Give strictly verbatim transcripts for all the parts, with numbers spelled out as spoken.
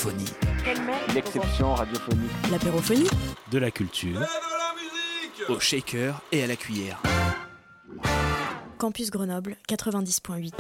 l'apérophonie. L'exception radiophonique. L'apérophonie. De la culture. Au shaker et à la cuillère. Campus Grenoble quatre-vingt-dix point huit.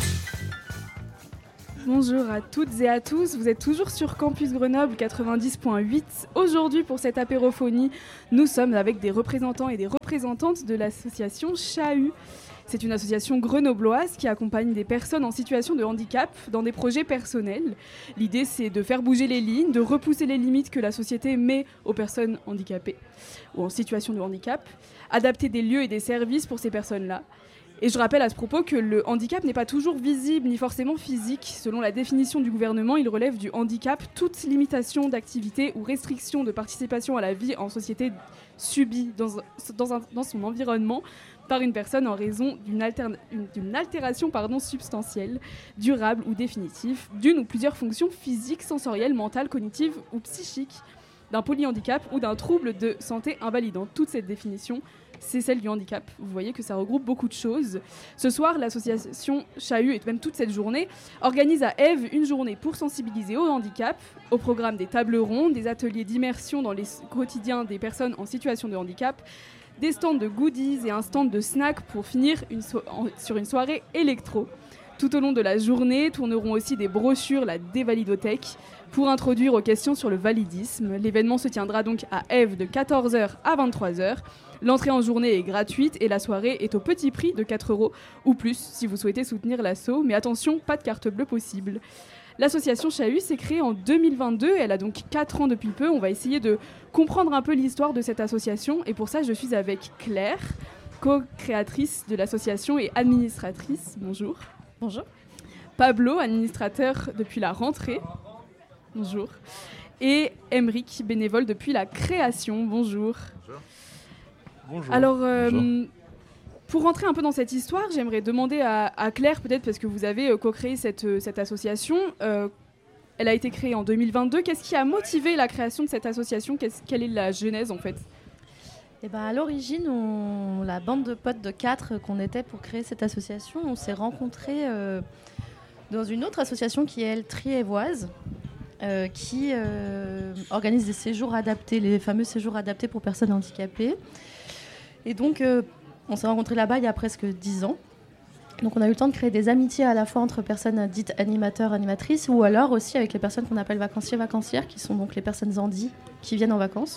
Bonjour à toutes et à tous, vous êtes toujours sur Campus Grenoble quatre-vingt-dix point huit. Aujourd'hui, pour cette apérophonie, nous sommes avec des représentants et des représentantes de l'association Chahut. C'est une association grenobloise qui accompagne des personnes en situation de handicap dans des projets personnels. L'idée, c'est de faire bouger les lignes, de repousser les limites que la société met aux personnes handicapées ou en situation de handicap, adapter des lieux et des services pour ces personnes-là. Et je rappelle à ce propos que le handicap n'est pas toujours visible ni forcément physique. Selon la définition du gouvernement, il relève du handicap toute limitation d'activité ou restriction de participation à la vie en société subie dans, dans, un, dans son environnement par une personne en raison d'une, alterne, une, d'une altération pardon, substantielle, durable ou définitive, d'une ou plusieurs fonctions physiques, sensorielles, mentales, cognitives ou psychiques, d'un polyhandicap ou d'un trouble de santé invalidant. Toute cette définition, c'est celle du handicap. Vous voyez que ça regroupe beaucoup de choses. Ce soir, l'association Chahut, et même toute cette journée, organise à Ève une journée pour sensibiliser au handicap, au programme des tables rondes, des ateliers d'immersion dans les quotidiens des personnes en situation de handicap, des stands de goodies et un stand de snacks pour finir une so- en, sur une soirée électro. Tout au long de la journée, tourneront aussi des brochures, la Dévalidothèque, pour introduire aux questions sur le validisme. L'événement se tiendra donc à Ève de quatorze heures à vingt-trois heures. L'entrée en journée est gratuite et la soirée est au petit prix de quatre euros ou plus si vous souhaitez soutenir l'asso. Mais attention, pas de carte bleue possible. L'association Chahut s'est créée en deux mille vingt-deux, elle a donc quatre ans depuis peu. On va essayer de comprendre un peu l'histoire de cette association et pour ça je suis avec Claire, co-créatrice de l'association et administratrice. Bonjour. Bonjour. Pablo, administrateur depuis la rentrée. Bonjour. Et Emeric, bénévole depuis la création. Bonjour. Bonjour. Bonjour. Alors, euh, Bonjour. Pour rentrer un peu dans cette histoire, j'aimerais demander à, à Claire, peut-être parce que vous avez euh, co-créé cette, euh, cette association. Euh, elle a été créée en deux mille vingt-deux. Qu'est-ce qui a motivé la création de cette association ? Qu'est-ce, Quelle est la genèse en fait ? Et ben, à l'origine, on, la bande de potes de quatre qu'on était pour créer cette association, on s'est rencontrés euh, dans une autre association qui est elle Triévoise, euh, qui euh, organise des séjours adaptés, les fameux séjours adaptés pour personnes handicapées. Et donc, euh, on s'est rencontrés là-bas il y a presque dix ans. Donc, on a eu le temps de créer des amitiés à la fois entre personnes dites animateurs, animatrices, ou alors aussi avec les personnes qu'on appelle vacanciers, vacancières, qui sont donc les personnes handy qui viennent en vacances.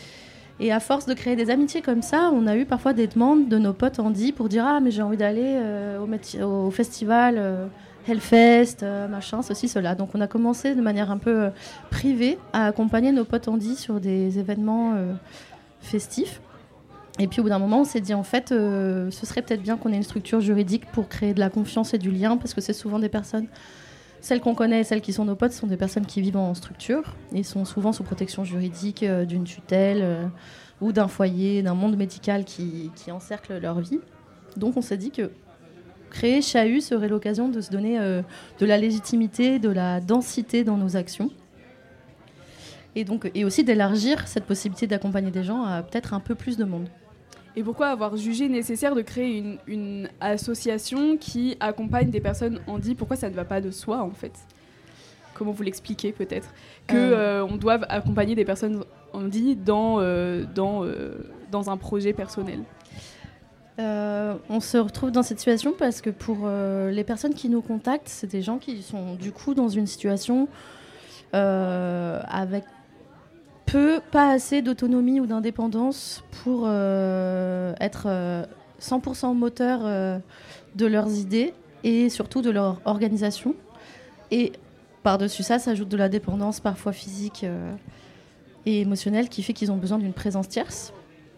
Et à force de créer des amitiés comme ça, on a eu parfois des demandes de nos potes handis pour dire « Ah, mais j'ai envie d'aller euh, au, méti- au festival euh, Hellfest, euh, machin, ceci, cela. » Donc on a commencé de manière un peu euh, privée à accompagner nos potes handis sur des événements euh, festifs. Et puis au bout d'un moment, on s'est dit en fait, euh, ce serait peut-être bien qu'on ait une structure juridique pour créer de la confiance et du lien, parce que c'est souvent des personnes... Celles qu'on connaît et celles qui sont nos potes sont des personnes qui vivent en structure et sont souvent sous protection juridique euh, d'une tutelle euh, ou d'un foyer, d'un monde médical qui, qui encercle leur vie. Donc on s'est dit que créer Chahut serait l'occasion de se donner euh, de la légitimité, de la densité dans nos actions et, donc, et aussi d'élargir cette possibilité d'accompagner des gens à peut-être un peu plus de monde. Et pourquoi avoir jugé nécessaire de créer une, une association qui accompagne des personnes handy ? Pourquoi ça ne va pas de soi, en fait ? Comment vous l'expliquez, peut-être ? Qu'on euh... euh, doive accompagner des personnes handy dans, euh, dans, euh, dans un projet personnel ? Euh, on se retrouve dans cette situation parce que pour euh, les personnes qui nous contactent, c'est des gens qui sont du coup dans une situation euh, avec peu, pas assez d'autonomie ou d'indépendance pour euh, être euh, cent pour cent moteur euh, de leurs idées et surtout de leur organisation. Et par-dessus ça, s'ajoute de la dépendance parfois physique euh, et émotionnelle qui fait qu'ils ont besoin d'une présence tierce.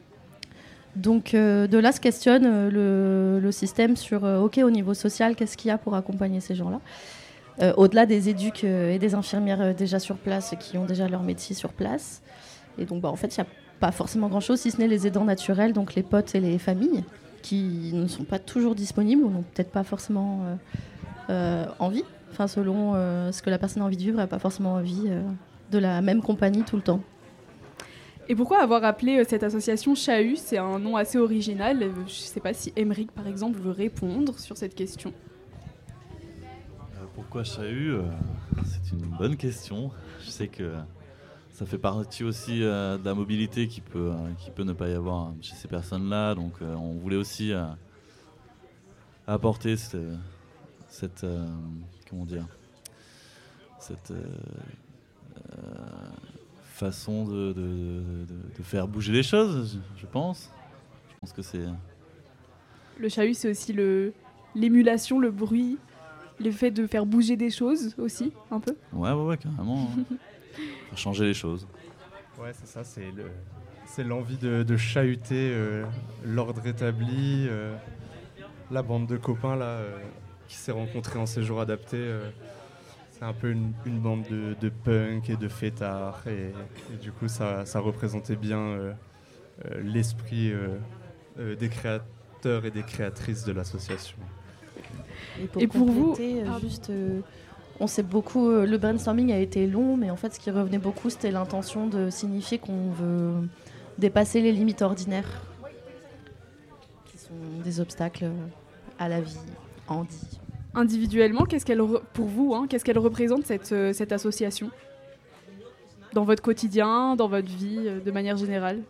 Donc euh, de là se questionne euh, le, le système sur, euh, ok, au niveau social, qu'est-ce qu'il y a pour accompagner ces gens-là ? Euh, au-delà des éduques euh, et des infirmières euh, déjà sur place, qui ont déjà leur métier sur place. Et donc, bah, en fait, il n'y a pas forcément grand-chose, si ce n'est les aidants naturels, donc les potes et les familles, qui ne sont pas toujours disponibles ou n'ont peut-être pas forcément euh, euh, envie. Enfin, selon euh, ce que la personne a envie de vivre, elle n'a pas forcément envie euh, de la même compagnie tout le temps. Et pourquoi avoir appelé euh, cette association Chahut ? C'est un nom assez original. Je ne sais pas si Emeric, par exemple, veut répondre sur cette question. Pourquoi Chahut euh, c'est une bonne question. Je sais que ça fait partie aussi euh, de la mobilité qui peut, euh, qui peut ne pas y avoir chez ces personnes-là. Donc euh, on voulait aussi euh, apporter cette, cette euh, comment dire, cette euh, euh, façon de, de, de, de faire bouger les choses, je, je pense. Je pense que c'est... Le chahut, c'est aussi le, l'émulation, le bruit, le fait de faire bouger des choses aussi, un peu. Ouais, ouais, ouais, carrément. Hein. Faire changer les choses. Ouais, c'est ça, c'est, le, c'est l'envie de, de chahuter euh, l'ordre établi, euh, la bande de copains là, euh, qui s'est rencontrée en séjour adapté. Euh, c'est un peu une, une bande de, de punk et de fêtards, et, et du coup, ça, ça représentait bien euh, euh, l'esprit euh, euh, des créateurs et des créatrices de l'association. Et pour, Et pour vous, euh, juste, euh, on sait beaucoup, euh, le brainstorming a été long, mais en fait, ce qui revenait beaucoup, c'était l'intention de signifier qu'on veut dépasser les limites ordinaires, qui sont des obstacles à la vie en dit. Individuellement, qu'est-ce qu'elle re- pour vous, hein, qu'est-ce qu'elle représente cette, euh, cette association dans votre quotidien, dans votre vie, euh, de manière générale?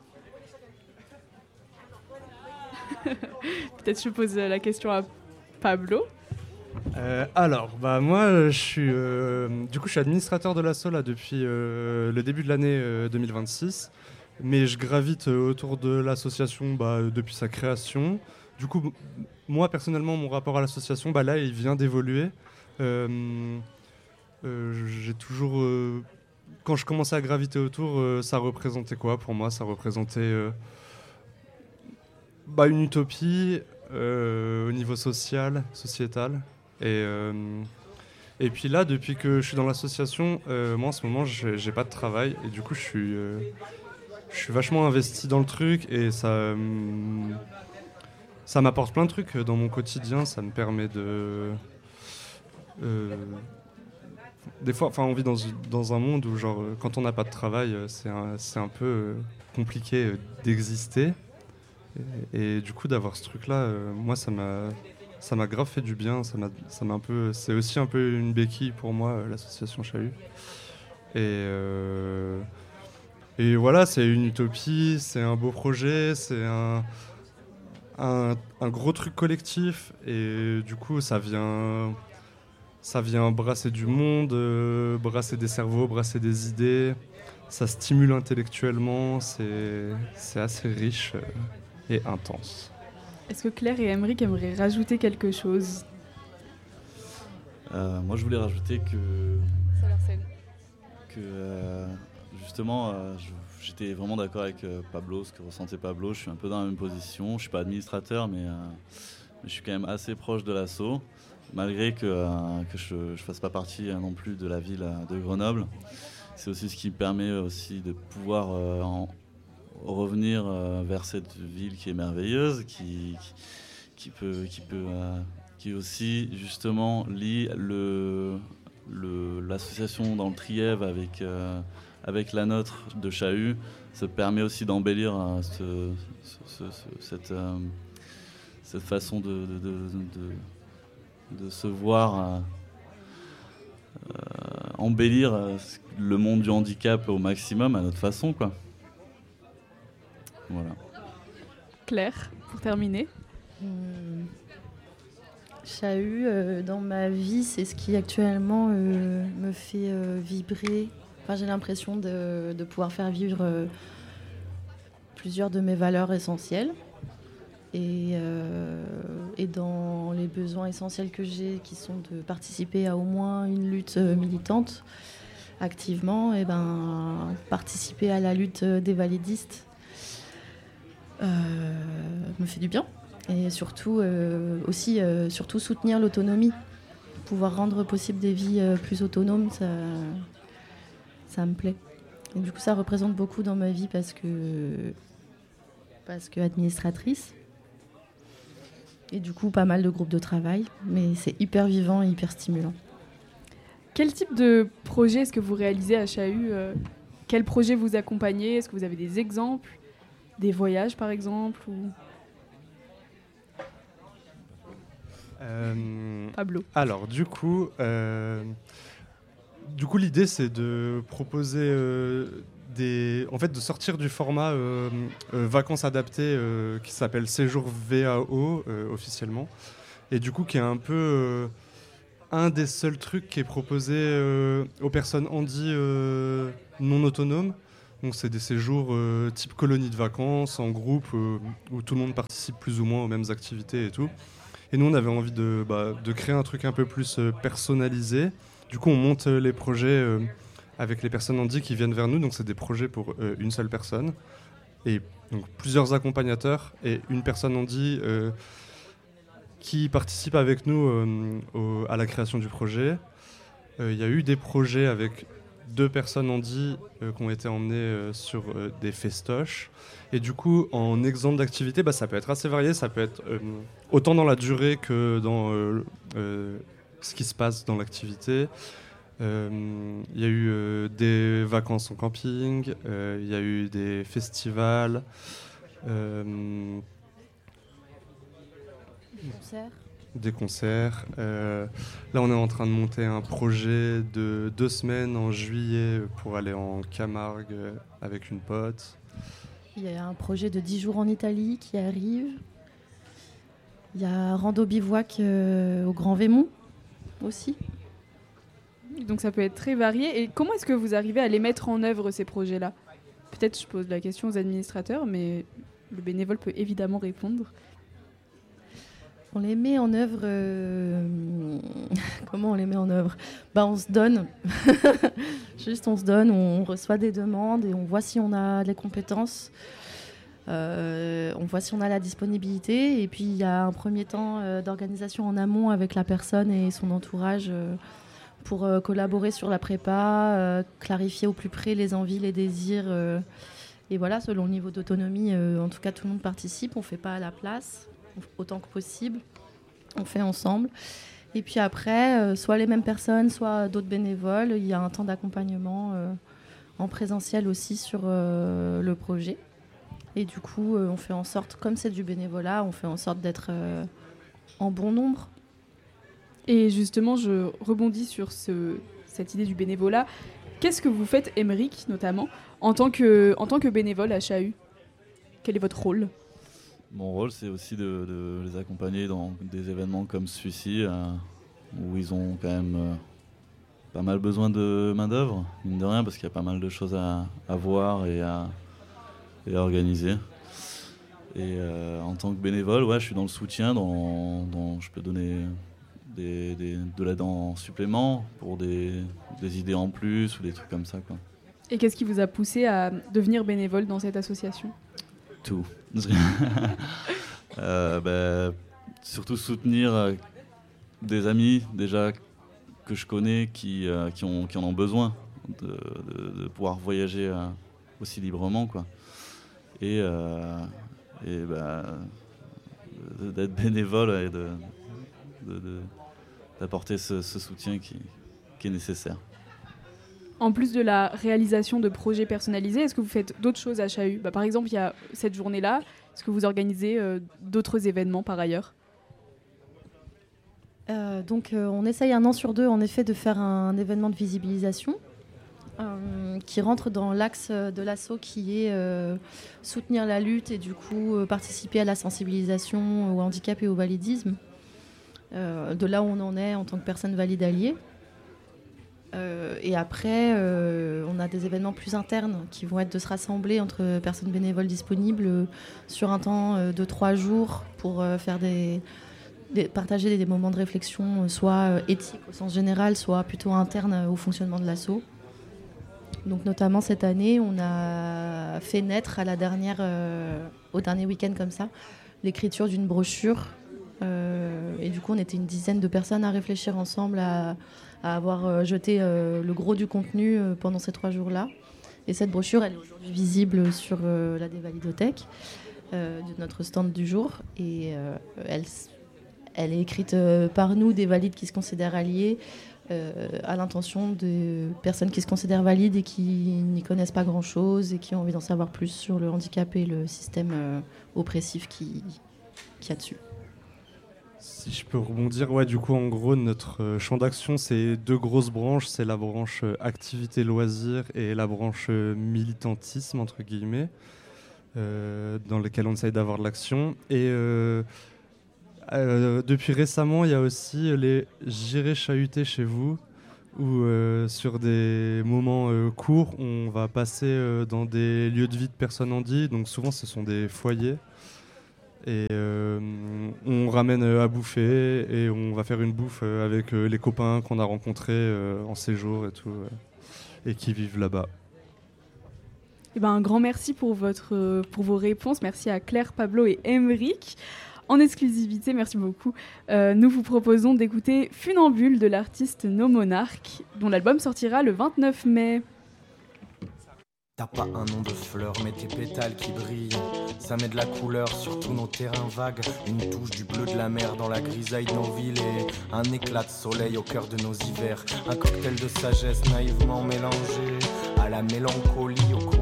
Peut-être je pose la question à Pablo. Euh, alors, bah moi, euh, je suis, euh, du coup, je suis administrateur de l'asso là depuis euh, le début de l'année euh, deux mille vingt-six, mais je gravite euh, autour de l'association bah, depuis sa création. Du coup, m- moi personnellement, mon rapport à l'association, bah là, il vient d'évoluer. Euh, euh, j'ai toujours, euh, quand je commençais à graviter autour, euh, ça représentait quoi pour moi? Ça représentait euh, bah, une utopie euh, au niveau social, sociétal. Et, euh, et puis là, depuis que je suis dans l'association, euh, moi en ce moment, j'ai, j'ai pas de travail. Et du coup, je suis, euh, je suis vachement investi dans le truc. Et ça, euh, ça m'apporte plein de trucs dans mon quotidien. Ça me permet de... Euh, des fois, enfin, on vit dans, dans un monde où, genre, quand on n'a pas de travail, c'est un, c'est un peu euh, compliqué euh, d'exister. Et, et du coup, d'avoir ce truc-là, euh, moi, ça m'a... Ça m'a grave fait du bien, ça m'a, ça m'a un peu, c'est aussi un peu une béquille pour moi, euh, l'association Chahut. Et, euh, et voilà, c'est une utopie, c'est un beau projet, c'est un, un, un gros truc collectif. Et du coup, ça vient, ça vient brasser du monde, euh, brasser des cerveaux, brasser des idées. Ça stimule intellectuellement, c'est, c'est assez riche euh, et intense. Est-ce que Claire et Aymeric aimeraient rajouter quelque chose? Euh, moi, je voulais rajouter que, que euh, justement, euh, je, j'étais vraiment d'accord avec euh, Pablo, ce que ressentait Pablo. Je suis un peu dans la même position. Je suis pas administrateur, mais, euh, mais je suis quand même assez proche de l'asso, malgré que, euh, que je ne fasse pas partie euh, non plus de la ville euh, de Grenoble. C'est aussi ce qui me permet aussi de pouvoir euh, en, revenir euh, vers cette ville qui est merveilleuse, qui, qui, qui peut, qui peut, euh, qui aussi justement lie le, le, l'association dans le Trièves avec, euh, avec la nôtre de Chahut. Ça permet aussi d'embellir euh, ce, ce, ce, cette, euh, cette façon de, de, de, de, de se voir euh, euh, embellir euh, le monde du handicap au maximum à notre façon, quoi. Voilà. Claire, pour terminer. Hum. Chahut, euh, dans ma vie, c'est ce qui actuellement euh, me fait euh, vibrer. Enfin, j'ai l'impression de, de pouvoir faire vivre euh, plusieurs de mes valeurs essentielles. Et, euh, et dans les besoins essentiels que j'ai, qui sont de participer à au moins une lutte militante activement, et ben, participer à la lutte des validistes Euh, me fait du bien, et surtout euh, aussi euh, surtout soutenir l'autonomie, pouvoir rendre possible des vies euh, plus autonomes, ça, ça me plaît. Et du coup, ça représente beaucoup dans ma vie parce que parce que administratrice, et du coup pas mal de groupes de travail, mais c'est hyper vivant et hyper stimulant. Quel type de projet est-ce que vous réalisez à Chahut? euh, Quel projet vous accompagnez? Est-ce que vous avez des exemples? Des voyages, par exemple ou... Euh, Pablo. Alors, du coup, euh, du coup, l'idée, c'est de proposer euh, des, en fait, de sortir du format euh, euh, vacances adaptées euh, qui s'appelle Séjour V A O euh, officiellement, et du coup, qui est un peu euh, un des seuls trucs qui est proposé euh, aux personnes handi euh, non autonomes. Donc, c'est des séjours euh, type colonie de vacances en groupe euh, où tout le monde participe plus ou moins aux mêmes activités et tout. Et nous, on avait envie de, bah, de créer un truc un peu plus euh, personnalisé. Du coup, on monte euh, les projets euh, avec les personnes handi qui viennent vers nous. Donc, c'est des projets pour euh, une seule personne. Et donc, plusieurs accompagnateurs et une personne handi euh, qui participe avec nous euh, au, à la création du projet. Il euh, y a eu des projets avec deux personnes handi euh, qui ont été emmenées euh, sur euh, des festoches. Et du coup, en exemple d'activité, bah, ça peut être assez varié. Ça peut être euh, autant dans la durée que dans euh, euh, ce qui se passe dans l'activité. Il euh, y a eu euh, des vacances en camping, il euh, y a eu des festivals. Euh, Des concerts. Des concerts. Euh, là, on est en train de monter un projet de deux semaines en juillet pour aller en Camargue euh, avec une pote. Il y a un projet de dix jours en Italie qui arrive. Il y a Rando Bivouac euh, au Grand Vémont aussi. Donc ça peut être très varié. Et comment est-ce que vous arrivez à les mettre en œuvre, ces projets-là ? Peut-être je pose la question aux administrateurs, mais le bénévole peut évidemment répondre. On les met en œuvre... Euh... Comment on les met en œuvre ? Bah, on se donne. Juste, on se donne, on reçoit des demandes et on voit si on a les compétences. Euh, on voit si on a la disponibilité. Et puis, il y a un premier temps euh, d'organisation en amont avec la personne et son entourage euh, pour euh, collaborer sur la prépa, euh, clarifier au plus près les envies, les désirs. Euh, et voilà, selon le niveau d'autonomie, euh, en tout cas, tout le monde participe. On ne fait pas à la place, autant que possible. On fait ensemble. Et puis après, euh, soit les mêmes personnes, soit d'autres bénévoles. Il y a un temps d'accompagnement euh, en présentiel aussi sur euh, le projet. Et du coup, euh, on fait en sorte, comme c'est du bénévolat, on fait en sorte d'être euh, en bon nombre. Et justement, je rebondis sur ce, cette idée du bénévolat. Qu'est-ce que vous faites, Émeric, notamment, en tant que, en tant que bénévole à Chahut ? Quel est votre rôle ? Mon rôle, c'est aussi de, de les accompagner dans des événements comme celui-ci, euh, où ils ont quand même euh, pas mal besoin de main-d'œuvre, mine de rien, parce qu'il y a pas mal de choses à, à voir et à, et à organiser. Et euh, en tant que bénévole, ouais, je suis dans le soutien, dans, dans, je peux donner des, des, de l'aide en supplément pour des, des idées en plus ou des trucs comme ça, quoi. Et qu'est-ce qui vous a poussé à devenir bénévole dans cette association ? Tout. euh, bah, surtout soutenir euh, des amis déjà que je connais qui, euh, qui, ont, qui en ont besoin de, de, de pouvoir voyager euh, aussi librement, quoi. Et, euh, et bah, d'être bénévole et de, de, de, d'apporter ce, ce soutien qui, qui est nécessaire. En plus de la réalisation de projets personnalisés, est-ce que vous faites d'autres choses à Chahut ? Bah, par exemple, il y a cette journée-là. Est-ce que vous organisez euh, d'autres événements par ailleurs ? euh, Donc, euh, on essaye un an sur deux, en effet, de faire un événement de visibilisation euh, qui rentre dans l'axe de l'asso qui est euh, soutenir la lutte et du coup euh, participer à la sensibilisation au handicap et au validisme. Euh, de là où on en est en tant que personne valide alliée. Euh, et après, euh, on a des événements plus internes qui vont être de se rassembler entre personnes bénévoles disponibles euh, sur un temps euh, de trois jours pour euh, faire des, des, partager des, des moments de réflexion, euh, soit euh, éthiques au sens général, soit plutôt internes euh, au fonctionnement de l'asso. Donc notamment cette année, on a fait naître à la dernière, euh, au dernier week-end comme ça, l'écriture d'une brochure. Euh, et du coup, on était une dizaine de personnes à réfléchir ensemble à à avoir euh, jeté euh, le gros du contenu euh, pendant ces trois jours-là. Et cette brochure, elle est aujourd'hui visible sur euh, la Dévalidothèque, euh, de notre stand du jour. Et euh, elle, elle est écrite euh, par nous, des valides qui se considèrent alliés, euh, à l'intention de personnes qui se considèrent valides et qui n'y connaissent pas grand-chose et qui ont envie d'en savoir plus sur le handicap et le système euh, oppressif qui, qui y a dessus. Si je peux rebondir, ouais, du coup, en gros, notre euh, champ d'action, c'est deux grosses branches. C'est la branche euh, activité loisirs et la branche euh, militantisme, entre guillemets, euh, dans lesquelles on essaye d'avoir de l'action. Et euh, euh, depuis récemment, il y a aussi les J'irai chahuter chez vous, où euh, sur des moments euh, courts, on va passer euh, dans des lieux de vie de personnes handies. Donc souvent, ce sont des foyers. Et euh, on ramène euh, à bouffer et on va faire une bouffe euh, avec euh, les copains qu'on a rencontrés euh, en séjour et tout, euh, et qui vivent là-bas. Eh ben, un grand merci pour, votre, euh, pour vos réponses. Merci à Claire, Pablo et Emeric. En exclusivité, merci beaucoup. Euh, nous vous proposons d'écouter Funambule de l'artiste No Monarch, dont l'album sortira le vingt-neuf mai. T'as pas un nom de fleur, mais tes pétales qui brillent. Ça met de la couleur sur tous nos terrains vagues. Une touche du bleu de la mer dans la grisaille de nos villes. Et un éclat de soleil au cœur de nos hivers. Un cocktail de sagesse naïvement mélangé à la mélancolie, au